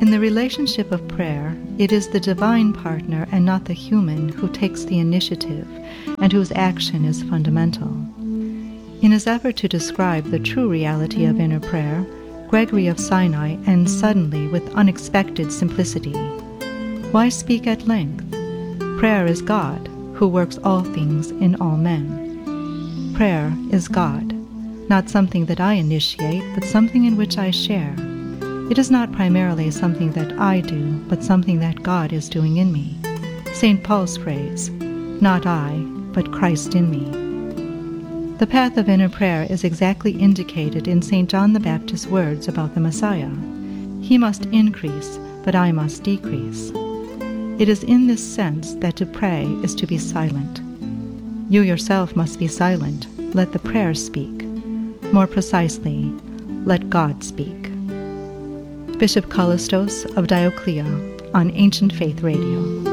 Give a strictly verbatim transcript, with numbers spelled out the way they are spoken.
In the relationship of prayer, it is the divine partner and not the human who takes the initiative and whose action is fundamental. In his effort to describe the true reality of inner prayer, Gregory of Sinai ends suddenly with unexpected simplicity. Why speak at length? Prayer is God, who works all things in all men. Prayer is God, not something that I initiate, but something in which I share. It is not primarily something that I do, but something that God is doing in me. Saint Paul's phrase, not I, but Christ in me. The path of inner prayer is exactly indicated in Saint John the Baptist's words about the Messiah. He must increase, but I must decrease. It is in this sense that to pray is to be silent. You yourself must be silent. Let the prayer speak. More precisely, let God speak. Bishop Kallistos of Dioclea on Ancient Faith Radio.